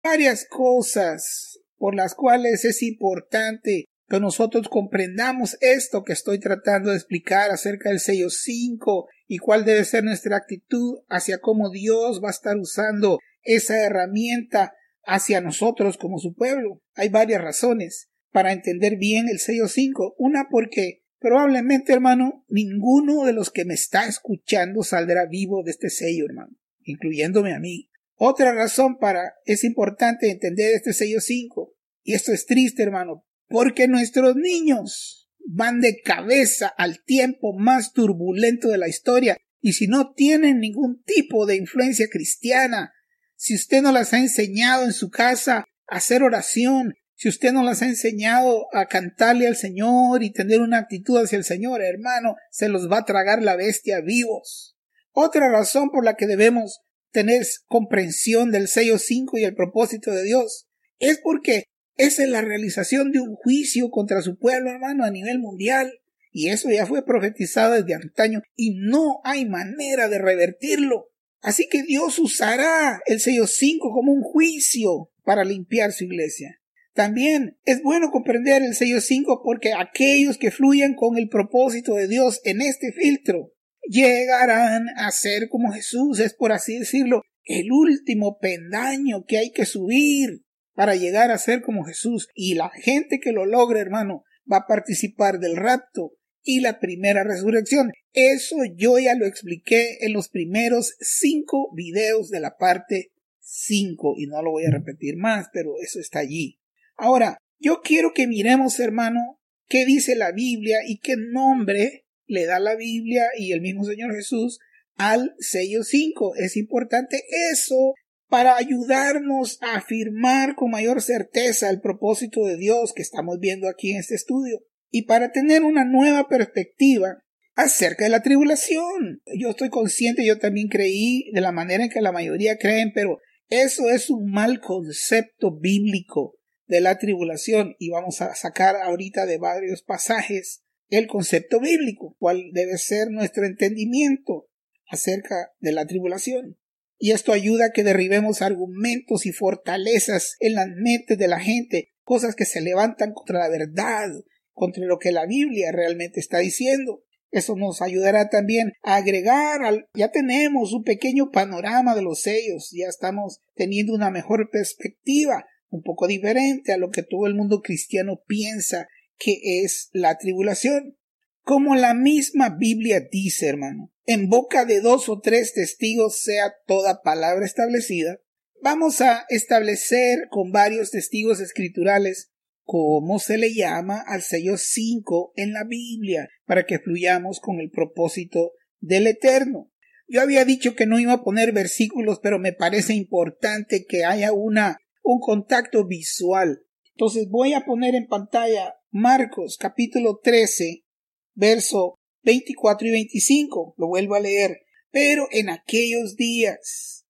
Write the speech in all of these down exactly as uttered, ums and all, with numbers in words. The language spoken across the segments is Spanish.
varias cosas por las cuales es importante que nosotros comprendamos esto que estoy tratando de explicar acerca del sello cinco y cuál debe ser nuestra actitud hacia cómo Dios va a estar usando esa herramienta hacia nosotros como su pueblo. Hay varias razones para entender bien el sello cinco. Una, porque probablemente, hermano, ninguno de los que me está escuchando saldrá vivo de este sello, hermano, incluyéndome a mí. Otra razón para es importante entender este sello cinco, y esto es triste, hermano, porque nuestros niños van de cabeza al tiempo más turbulento de la historia, y si no tienen ningún tipo de influencia cristiana, si usted no las ha enseñado en su casa a hacer oración, si usted no las ha enseñado a cantarle al Señor y tener una actitud hacia el Señor, hermano, se los va a tragar la bestia vivos. Otra razón por la que debemos tener comprensión del sello cinco y el propósito de Dios es porque esa es la realización de un juicio contra su pueblo, hermano, a nivel mundial. Y eso ya fue profetizado desde antaño y no hay manera de revertirlo. Así que Dios usará el sello cinco como un juicio para limpiar su iglesia. También es bueno comprender el sello cinco porque aquellos que fluyan con el propósito de Dios en este filtro llegarán a ser como Jesús. Es, por así decirlo, el último peldaño que hay que subir para llegar a ser como Jesús. Y la gente que lo logre, hermano, va a participar del rapto y la primera resurrección. Eso yo ya lo expliqué en los primeros cinco videos de la parte cinco y no lo voy a repetir más, pero eso está allí. Ahora, yo quiero que miremos, hermano, qué dice la Biblia y qué nombre le da la Biblia y el mismo Señor Jesús al sello cinco. Es importante eso para ayudarnos a afirmar con mayor certeza el propósito de Dios que estamos viendo aquí en este estudio y para tener una nueva perspectiva acerca de la tribulación. Yo estoy consciente, yo también creí de la manera en que la mayoría creen, pero eso es un mal concepto bíblico de la tribulación y vamos a sacar ahorita de varios pasajes el concepto bíblico, cuál debe ser nuestro entendimiento acerca de la tribulación. Y esto ayuda a que derribemos argumentos y fortalezas en las mentes de la gente, cosas que se levantan contra la verdad, contra lo que la Biblia realmente está diciendo. Eso nos ayudará también a agregar, al, ya tenemos un pequeño panorama de los sellos, ya estamos teniendo una mejor perspectiva, un poco diferente a lo que todo el mundo cristiano piensa que es la tribulación. Como la misma Biblia dice, hermano, en boca de dos o tres testigos sea toda palabra establecida, vamos a establecer con varios testigos escriturales cómo se le llama al sello cinco en la Biblia, para que fluyamos con el propósito del Eterno. Yo había dicho que no iba a poner versículos, pero me parece importante que haya una, un contacto visual. Entonces voy a poner en pantalla Marcos capítulo trece, verso veinticuatro y veinticinco. Lo vuelvo a leer. Pero en aquellos días,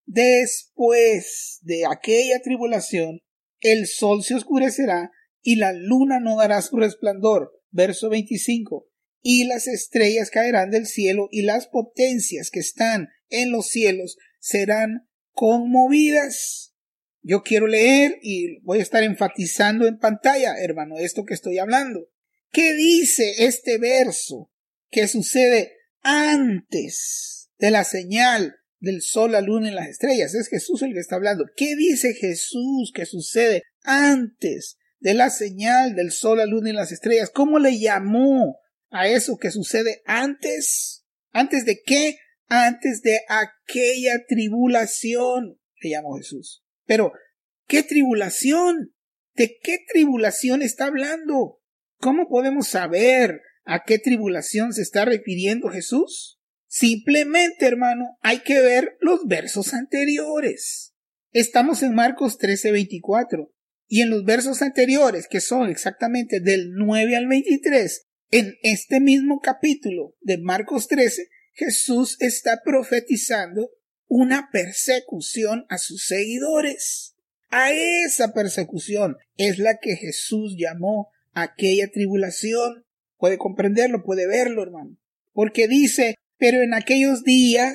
después de aquella tribulación, el sol se oscurecerá y la luna no dará su resplandor. Verso veinticinco. Y las estrellas caerán del cielo y las potencias que están en los cielos serán conmovidas. Yo quiero leer y voy a estar enfatizando en pantalla, hermano, esto que estoy hablando. ¿Qué dice este verso que sucede antes de la señal del sol, la luna y las estrellas? Es Jesús el que está hablando. ¿Qué dice Jesús que sucede antes de la señal del sol, la luna y las estrellas? ¿Cómo le llamó a eso que sucede antes? ¿Antes de qué? Antes de aquella tribulación, le llamó Jesús. Pero, ¿qué tribulación? ¿De qué tribulación está hablando? ¿Cómo podemos saber a qué tribulación se está refiriendo Jesús? Simplemente, hermano, hay que ver los versos anteriores. Estamos en Marcos trece veinticuatro y en los versos anteriores, que son exactamente del nueve al veintitrés, en este mismo capítulo de Marcos trece, Jesús está profetizando una persecución a sus seguidores. A esa persecución es la que Jesús llamó aquella tribulación. Puede comprenderlo, puede verlo, hermano. Porque dice, pero en aquellos días,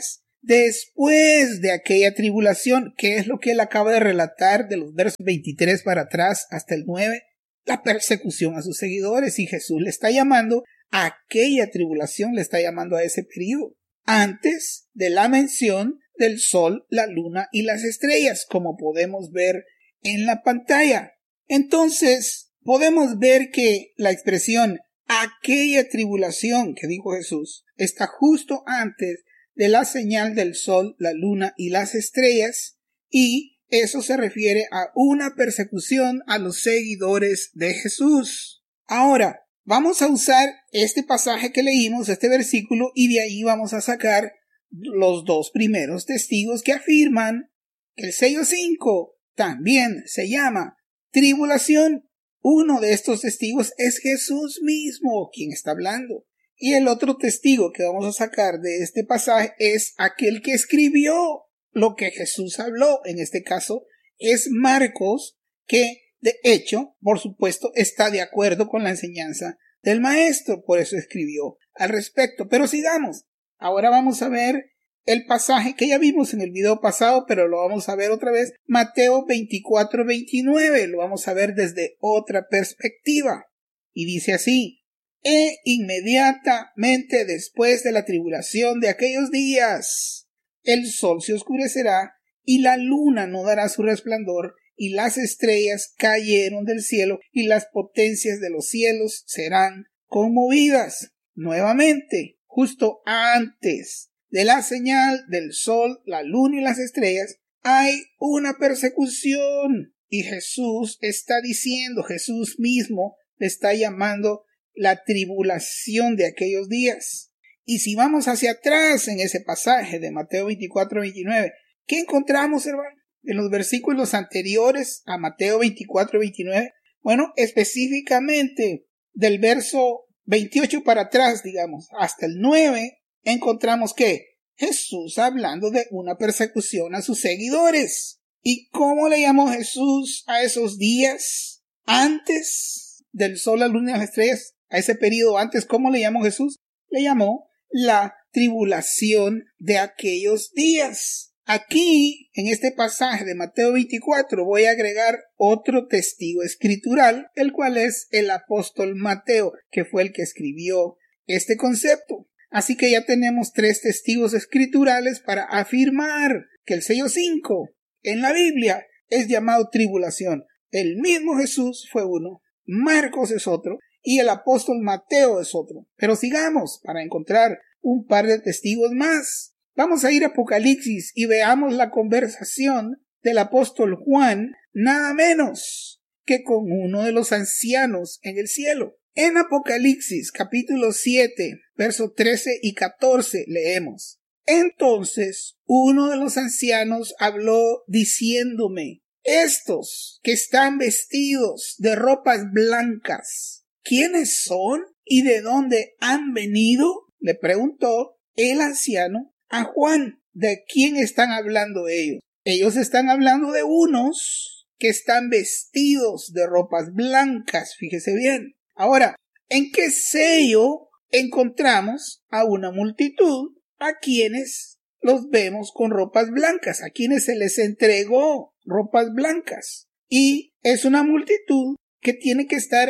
después de aquella tribulación, que es lo que él acaba de relatar de los versos veintitrés para atrás hasta el nueve, la persecución a sus seguidores, y Jesús le está llamando a aquella tribulación, le está llamando a ese periodo, antes de la mención del sol, la luna y las estrellas, como podemos ver en la pantalla. Entonces, podemos ver que la expresión aquella tribulación que dijo Jesús está justo antes de la señal del sol, la luna y las estrellas, y eso se refiere a una persecución a los seguidores de Jesús. Ahora, vamos a usar este pasaje que leímos, este versículo, y de ahí vamos a sacar los dos primeros testigos que afirman que el sello cinco también se llama tribulación. Uno de estos testigos es Jesús mismo, quien está hablando. Y el otro testigo que vamos a sacar de este pasaje es aquel que escribió lo que Jesús habló. En este caso es Marcos, que de hecho, por supuesto, está de acuerdo con la enseñanza del maestro, por eso escribió al respecto. Pero sigamos. Ahora vamos a ver el pasaje que ya vimos en el video pasado, pero lo vamos a ver otra vez. Mateo veinticuatro veintinueve, lo vamos a ver desde otra perspectiva. Y dice así: E inmediatamente después de la tribulación de aquellos días, el sol se oscurecerá y la luna no dará su resplandor, y las estrellas cayeron del cielo y las potencias de los cielos serán conmovidas. Nuevamente, justo antes de la señal del sol, la luna y las estrellas, hay una persecución. Y Jesús está diciendo, Jesús mismo le está llamando la tribulación de aquellos días. Y si vamos hacia atrás en ese pasaje de Mateo veinticuatro veintinueve, ¿qué encontramos, hermano? En los versículos anteriores a Mateo veinticuatro veintinueve, bueno, específicamente del verso veintiocho para atrás, digamos, hasta el nueve, encontramos que Jesús hablando de una persecución a sus seguidores. ¿Y cómo le llamó Jesús a esos días antes del sol, la luna y las estrellas? A ese periodo antes, ¿cómo le llamó Jesús? Le llamó la tribulación de aquellos días. Aquí, en este pasaje de Mateo veinticuatro, voy a agregar otro testigo escritural, el cual es el apóstol Mateo, que fue el que escribió este concepto. Así que ya tenemos tres testigos escriturales para afirmar que el sello cinco en la Biblia es llamado tribulación. El mismo Jesús fue uno, Marcos es otro, y el apóstol Mateo es otro. Pero sigamos para encontrar un par de testigos más. Vamos a ir a Apocalipsis y veamos la conversación del apóstol Juan, nada menos que con uno de los ancianos en el cielo. En Apocalipsis capítulo siete, versos trece y catorce leemos: Entonces uno de los ancianos habló diciéndome: Estos que están vestidos de ropas blancas, ¿quiénes son y de dónde han venido? Le preguntó el anciano a Juan. ¿De quién están hablando ellos? Ellos están hablando de unos que están vestidos de ropas blancas, fíjese bien. Ahora, ¿en qué sello encontramos a una multitud a quienes los vemos con ropas blancas, a quienes se les entregó ropas blancas? Y es una multitud que tiene que estar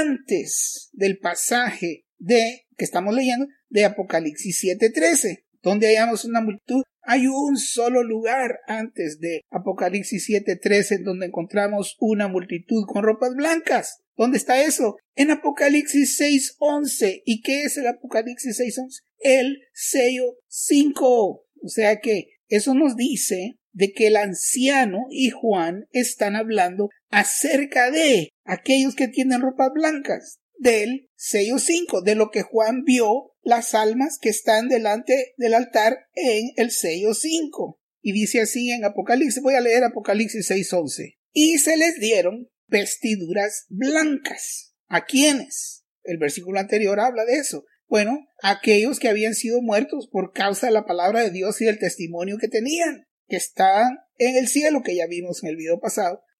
antes del pasaje de que estamos leyendo de Apocalipsis siete trece. Donde hallamos una multitud, hay un solo lugar antes de Apocalipsis siete trece en donde encontramos una multitud con ropas blancas. ¿Dónde está eso? En Apocalipsis seis once. ¿Y qué es el Apocalipsis seis once? El sello cinco. O sea que eso nos dice de que el anciano y Juan están hablando acerca de aquellos que tienen ropas blancas, del sello cinco, de lo que Juan vio, las almas que están delante del altar en el sello cinco. Y dice así en Apocalipsis, voy a leer Apocalipsis seis once. Y se les dieron vestiduras blancas. ¿A quiénes? El versículo anterior habla de eso. Bueno, aquellos que habían sido muertos por causa de la palabra de Dios y del testimonio que tenían, que estaban en el cielo, que ya vimos en el video pasado,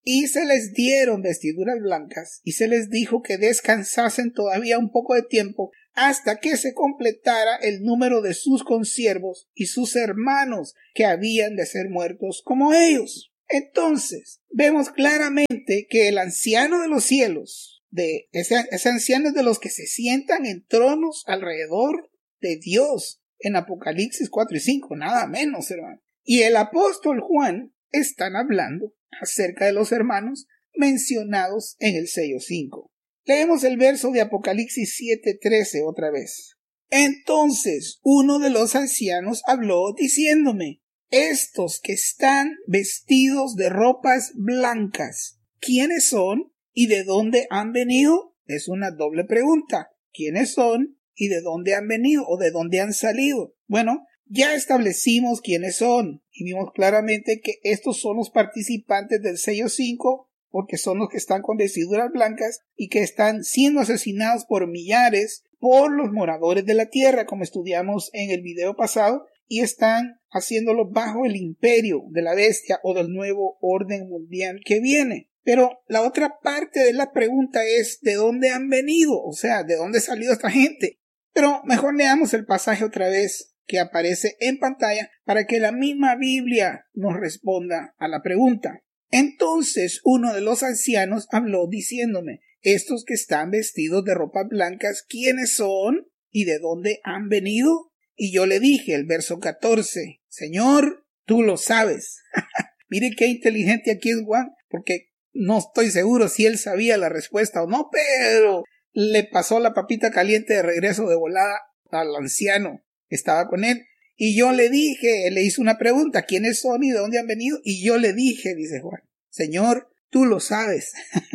Y se les dieron vestiduras blancas, y se les dijo que descansasen todavía un poco de tiempo, hasta que se completara el número de sus consiervos y sus hermanos, que habían de ser muertos como ellos. Entonces, vemos claramente que el anciano de los cielos, de ese, ese anciano es de los que se sientan en tronos alrededor de Dios, en Apocalipsis cuatro y cinco, nada menos, hermano. Y el apóstol Juan están hablando acerca de los hermanos mencionados en el sello cinco. Leemos el verso de Apocalipsis siete trece otra vez. Entonces uno de los ancianos habló diciéndome: estos que están vestidos de ropas blancas, ¿quiénes son y de dónde han venido? Es una doble pregunta. ¿Quiénes son y de dónde han venido o de dónde han salido? Bueno, ya establecimos quiénes son y vimos claramente que estos son los participantes del sello cinco, porque son los que están con vestiduras blancas y que están siendo asesinados por millares por los moradores de la tierra, como estudiamos en el video pasado, y están haciéndolo bajo el imperio de la bestia o del nuevo orden mundial que viene. Pero la otra parte de la pregunta es ¿de dónde han venido? O sea, ¿de dónde salió esta gente? Pero mejor leamos el pasaje otra vez que aparece en pantalla para que la misma Biblia nos responda a la pregunta. Entonces uno de los ancianos habló diciéndome: estos que están vestidos de ropas blancas, ¿quiénes son y de dónde han venido? Y yo le dije, el verso catorce, Señor, tú lo sabes. Mire qué inteligente aquí es Juan, porque no estoy seguro si él sabía la respuesta o no, pero le pasó la papita caliente de regreso de volada al anciano que estaba con él. Y yo le dije, él le hizo una pregunta: ¿quiénes son y de dónde han venido? Y yo le dije, dice Juan, Señor, tú lo sabes.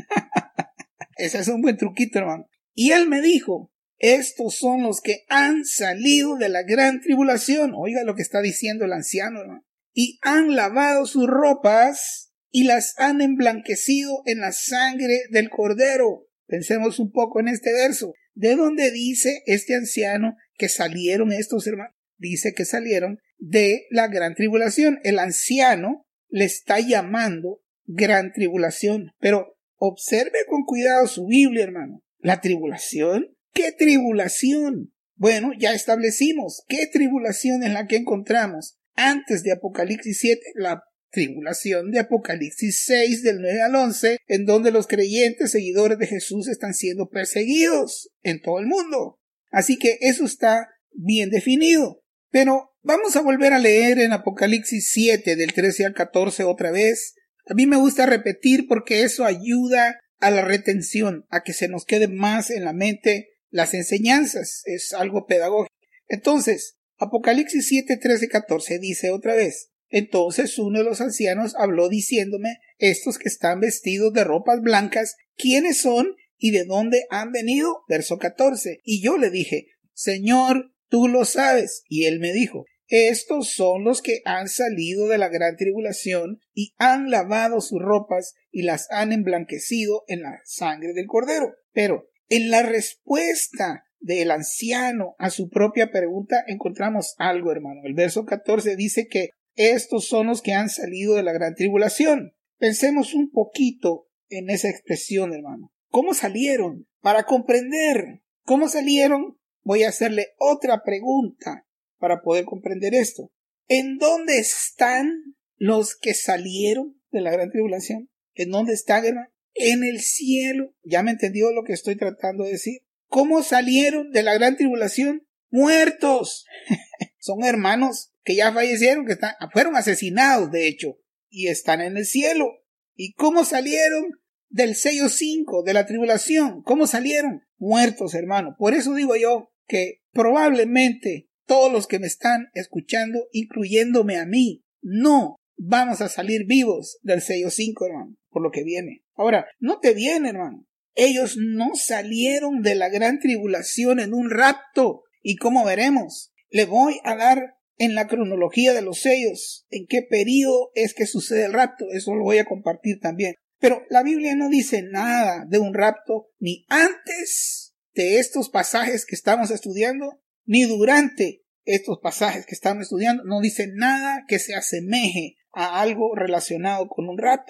Ese es un buen truquito, hermano. Y él me dijo: estos son los que han salido de la gran tribulación. Oiga lo que está diciendo el anciano, hermano. Y han lavado sus ropas y las han emblanquecido en la sangre del Cordero. Pensemos un poco en este verso. ¿De dónde dice este anciano que salieron estos hermanos? Dice que salieron de la gran tribulación. El anciano le está llamando gran tribulación. Pero observe con cuidado su Biblia, hermano. ¿La tribulación? ¿Qué tribulación? Bueno, ya establecimos qué tribulación es la que encontramos antes de Apocalipsis siete, la tribulación de Apocalipsis seis del nueve al once, en donde los creyentes seguidores de Jesús están siendo perseguidos en todo el mundo. Así que eso está bien definido. Pero vamos a volver a leer en Apocalipsis siete del trece al catorce otra vez. A mí me gusta repetir porque eso ayuda a la retención, a que se nos quede más en la mente las enseñanzas. Es algo pedagógico. Entonces, Apocalipsis siete, trece, catorce dice otra vez: entonces uno de los ancianos habló diciéndome: estos que están vestidos de ropas blancas, ¿quiénes son y de dónde han venido? Verso catorce. Y yo le dije: Señor, tú lo sabes. Y él me dijo: estos son los que han salido de la gran tribulación y han lavado sus ropas y las han emblanquecido en la sangre del Cordero. Pero en la respuesta del anciano a su propia pregunta encontramos algo, hermano. El verso catorce dice que estos son los que han salido de la gran tribulación. Pensemos un poquito en esa expresión, hermano. ¿Cómo salieron? Para comprender cómo salieron, voy a hacerle otra pregunta para poder comprender esto. ¿En dónde están los que salieron de la gran tribulación? ¿En dónde están, hermano? En el cielo. ¿Ya me entendió lo que estoy tratando de decir? ¿Cómo salieron de la gran tribulación? Muertos. Son hermanos que ya fallecieron, que están, fueron asesinados, de hecho, y están en el cielo. ¿Y cómo salieron del sello cinco, de la tribulación? ¿Cómo salieron? Muertos, hermano. Por eso digo yo que probablemente todos los que me están escuchando, incluyéndome a mí, no vamos a salir vivos del sello cinco, hermano, por lo que viene. Ahora, no te viene, hermano. Ellos no salieron de la gran tribulación en un rapto. Y como veremos, le voy a dar en la cronología de los sellos en qué periodo es que sucede el rapto. Eso lo voy a compartir también. Pero la Biblia no dice nada de un rapto ni antes de estos pasajes que estamos estudiando, ni durante estos pasajes que estamos estudiando. No dice nada que se asemeje a algo relacionado con un rapto, hermano.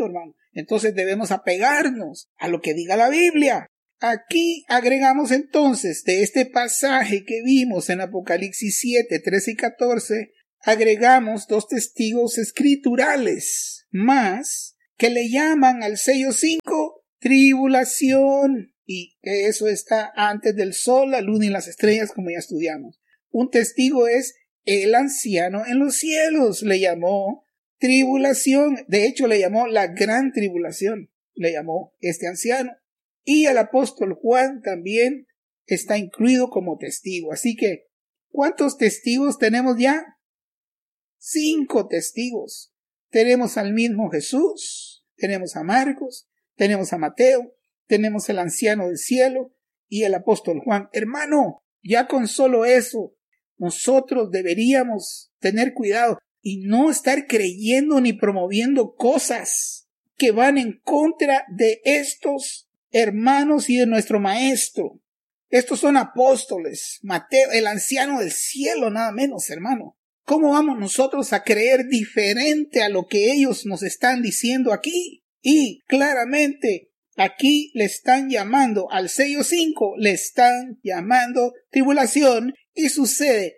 Entonces debemos apegarnos a lo que diga la Biblia. Aquí agregamos entonces de este pasaje que vimos en Apocalipsis siete, trece y catorce, agregamos dos testigos escriturales más que le llaman al sello cinco tribulación, y que eso está antes del sol, la luna y las estrellas, como ya estudiamos. Un testigo es el anciano en los cielos, le llamó tribulación, de hecho le llamó la gran tribulación, le llamó este anciano, y el apóstol Juan también está incluido como testigo. Así que, ¿cuántos testigos tenemos ya? Cinco testigos. Tenemos al mismo Jesús, tenemos a Marcos, tenemos a Mateo, tenemos el anciano del cielo y el apóstol Juan. Hermano, ya con solo eso, nosotros deberíamos tener cuidado y no estar creyendo ni promoviendo cosas que van en contra de estos hermanos y de nuestro maestro. Estos son apóstoles, Mateo, el anciano del cielo, nada menos, hermano. ¿Cómo vamos nosotros a creer diferente a lo que ellos nos están diciendo aquí? Y claramente aquí le están llamando al sello cinco, le están llamando tribulación, y sucede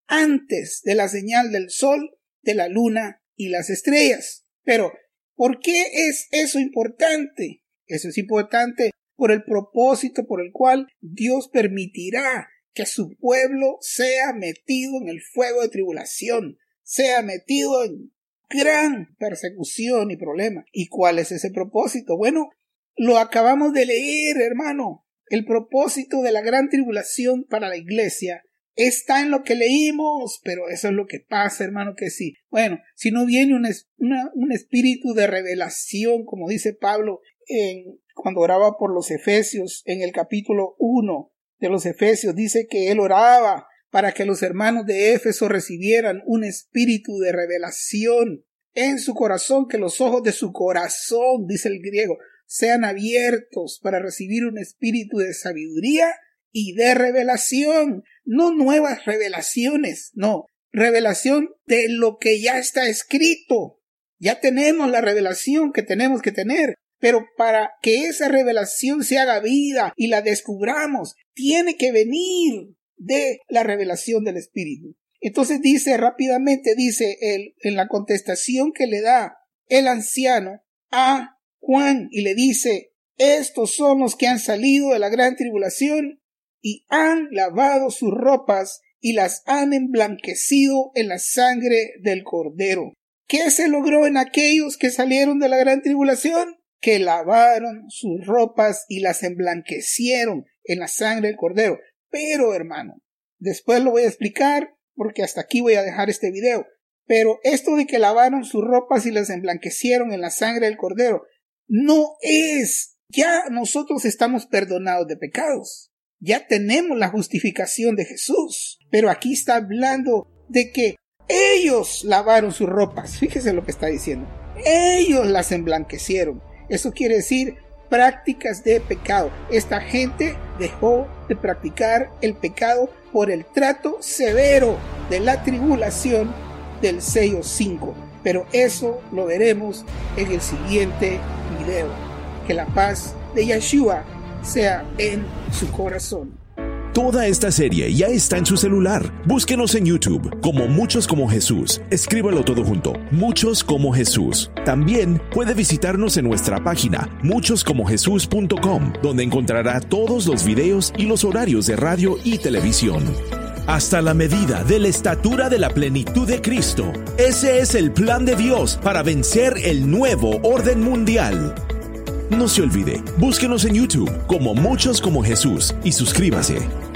antes de la señal del sol, de la luna y las estrellas. Pero, ¿por qué es eso importante? Eso es importante por el propósito por el cual Dios permitirá que su pueblo sea metido en el fuego de tribulación, sea metido en gran persecución y problema. ¿Y cuál es ese propósito? Bueno, lo acabamos de leer, hermano. El propósito de la gran tribulación para la iglesia está en lo que leímos, pero eso es lo que pasa, hermano, que sí. Bueno, si no viene un, es, una, un espíritu de revelación, como dice Pablo en, cuando oraba por los Efesios, en el capítulo uno de los Efesios, dice que él oraba para que los hermanos de Éfeso recibieran un espíritu de revelación en su corazón, que los ojos de su corazón, dice el griego, sean abiertos para recibir un espíritu de sabiduría y de revelación. No nuevas revelaciones, no, revelación de lo que ya está escrito. Ya tenemos la revelación que tenemos que tener, pero para que esa revelación se haga vida y la descubramos, tiene que venir de la revelación del Espíritu. Entonces dice rápidamente, dice él, en la contestación que le da el anciano a Juan, y le dice: estos son los que han salido de la gran tribulación y han lavado sus ropas y las han emblanquecido en la sangre del Cordero. ¿Qué se logró en aquellos que salieron de la gran tribulación? Que lavaron sus ropas y las emblanquecieron en la sangre del Cordero. Pero, hermano, después lo voy a explicar, porque hasta aquí voy a dejar este video. Pero esto de que lavaron sus ropas y las emblanquecieron en la sangre del Cordero, no es, ya nosotros estamos perdonados de pecados. Ya tenemos la justificación de Jesús. Pero aquí está hablando de que ellos lavaron sus ropas. Fíjese lo que está diciendo. Ellos las emblanquecieron. Eso quiere decir prácticas de pecado. Esta gente dejó de practicar el pecado por el trato severo de la tribulación del sello cinco. Pero eso lo veremos en el siguiente video. Que la paz de Yeshua sea en su corazón. Toda esta serie ya está en su celular. Búsquenos en YouTube como Muchos como Jesús. Escríbalo todo junto, Muchos como Jesús. También puede visitarnos en nuestra página muchos como jesús punto com, donde encontrará todos los videos y los horarios de radio y televisión. Hasta la medida de la estatura de la plenitud de Cristo. Ese es el plan de Dios para vencer el nuevo orden mundial. No se olvide, búsquenos en YouTube como Muchos como Jesús y suscríbase.